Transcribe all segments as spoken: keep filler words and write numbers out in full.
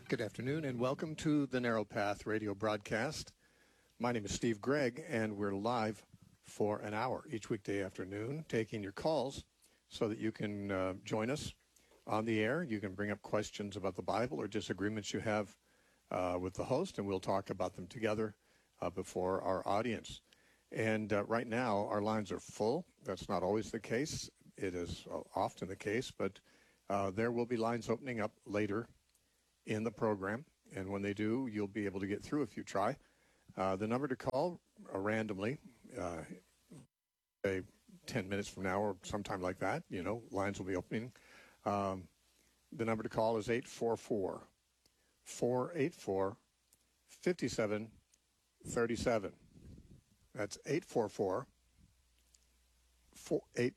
Good afternoon and welcome to the Narrow Path radio broadcast. My name is Steve Gregg and we're live for an hour each weekday afternoon taking your calls so that you can uh, join us on the air. You can bring up questions about the Bible or disagreements you have uh, with the host, and we'll talk about them together uh, before our audience. And uh, right now our lines are full. That's not always the case. It is uh, often the case, but uh, there will be lines opening up later in the program, and when they do, you'll be able to get through if you try. Uh, the number to call uh, randomly, uh, say ten minutes from now or sometime like that, you know, lines will be opening. Um, the number to call is eight four four, four eight four, five seven three seven. That's eight four four, four eight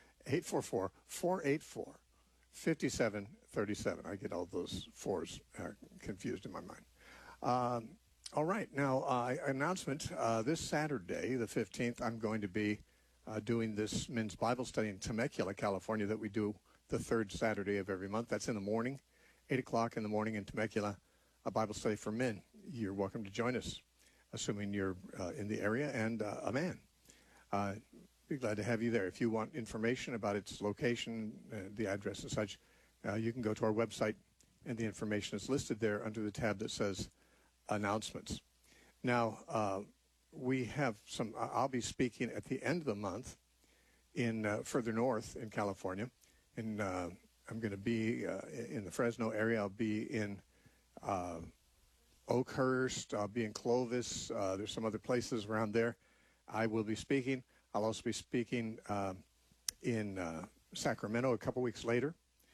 four, four eight four, five seven three seven. I get all those fours uh, confused in my mind. Um, all right. Now, uh, announcement. Uh, this Saturday, the fifteenth, I'm going to be uh, doing this men's Bible study in Temecula, California, that we do the third Saturday of every month. That's in the morning, eight o'clock in the morning in Temecula, a Bible study for men. You're welcome to join us, assuming you're uh, in the area and uh, a man. Uh, be glad to have you there. If you want information about its location, uh, the address and such, uh, you can go to our website, and the information is listed there under the tab that says Announcements. Now, uh, we have some, I'll be speaking at the end of the month in uh, further north in California, and uh, I'm going to be uh, in the Fresno area. I'll be in uh, Oakhurst. I'll be in Clovis. Uh, there's some other places around there. I will be speaking. I'll also be speaking uh, in uh, Sacramento a couple weeks later.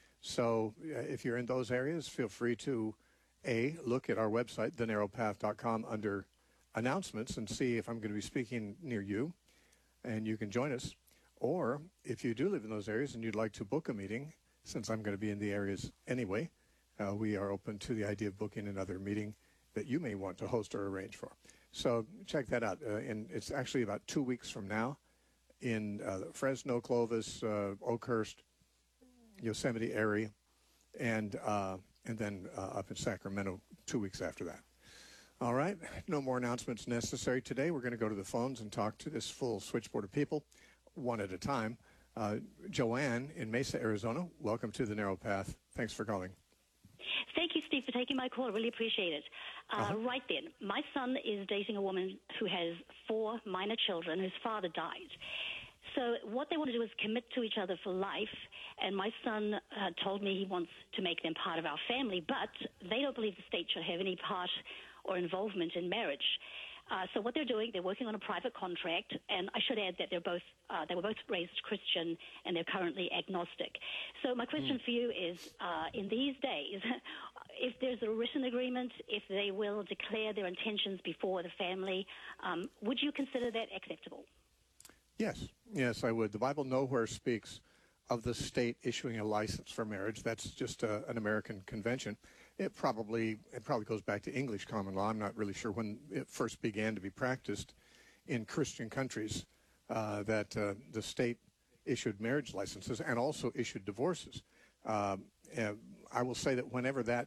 So uh, if you're in those areas, feel free to, A, look at our website, the narrow path dot com, under announcements and see if I'm going to be speaking near you, and you can join us. Or if you do live in those areas and you'd like to book a meeting, since I'm going to be in the areas anyway, uh, we are open to the idea of booking another meeting that you may want to host or arrange for. So check that out. Uh, and it's actually about two weeks from now in uh, Fresno, Clovis, uh, Oakhurst, Yosemite area, and uh, and then uh, up in Sacramento two weeks after that. All right, no more announcements necessary today. We're going to go to the phones and talk to this full switchboard of people, one at a time. Uh, Joanne in Mesa, Arizona, welcome to the Narrow Path. Thanks for calling. Thank you, Steve, for taking my call. I really appreciate it. Uh, uh-huh. Right then, my son is dating a woman who has four minor children whose father died. So what they want to do is commit to each other for life, and my son uh, told me he wants to make them part of our family, but they don't believe the state should have any part or involvement in marriage. Uh, so what they're doing, they're working on a private contract, and I should add that they're both uh, they were both raised Christian, and they're currently agnostic. So my question mm. for you is, uh, in these days, if there's a written agreement, if they will declare their intentions before the family, um, would you consider that acceptable? Yes, yes, I would. The Bible nowhere speaks of the state issuing a license for marriage. That's just a, an American convention. It probably it probably goes back to English common law. I'm not really sure when it first began to be practiced in Christian countries uh, that uh, the state issued marriage licenses and also issued divorces. Um, I will say that whenever that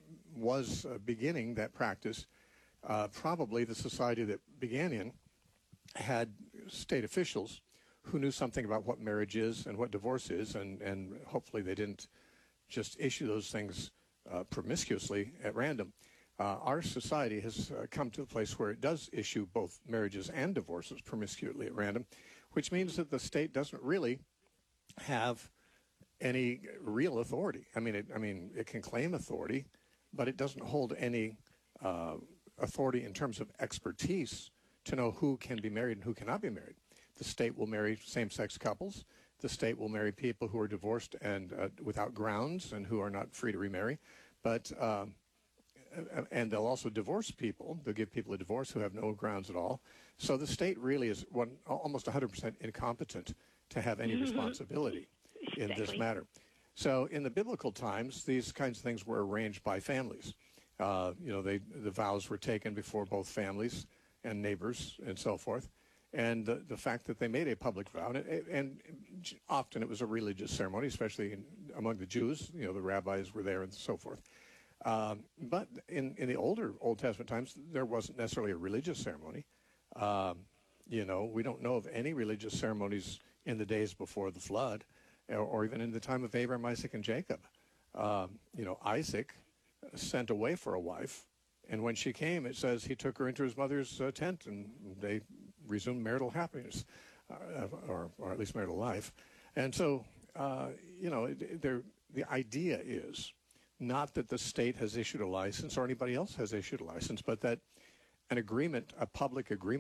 was uh, beginning, that practice, uh, probably the society that began in had state officials who knew something about what marriage is and what divorce is, and, and hopefully they didn't just issue those things uh, promiscuously at random. Uh, our society has uh, come to a place where it does issue both marriages and divorces promiscuously at random, which means that the state doesn't really have any real authority. I mean, it, I mean, it can claim authority, but it doesn't hold any uh, authority in terms of expertise to know who can be married and who cannot be married. The state will marry same-sex couples. The state will marry people who are divorced and uh, without grounds and who are not free to remarry. But um, and they'll also divorce people. They'll give people a divorce who have no grounds at all. So the state really is one, almost one hundred percent incompetent to have any responsibility in exactly. this matter. So in the biblical times, these kinds of things were arranged by families. Uh, you know, they, the vows were taken before both families and neighbors and so forth. And the, the fact that they made a public vow, and, and often it was a religious ceremony, especially in, among the Jews, you know, the rabbis were there and so forth. Um, but in, in the older Old Testament times, there wasn't necessarily a religious ceremony. Um, you know, we don't know of any religious ceremonies in the days before the flood, or, or even in the time of Abraham, Isaac, and Jacob. Um, you know, Isaac sent away for a wife, and when she came, it says he took her into his mother's uh, tent, and they resumed marital happiness, uh, or, or at least marital life. And so, uh, you know, there, the idea is not that the state has issued a license or anybody else has issued a license, but that an agreement, a public agreement,